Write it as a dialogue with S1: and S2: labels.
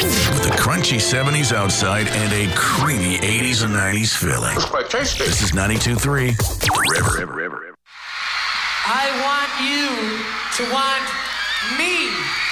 S1: With a crunchy 70s outside and a creamy 80s and 90s feeling.
S2: It's quite tasty.
S1: This is 92.3 River.
S3: I want you to want me.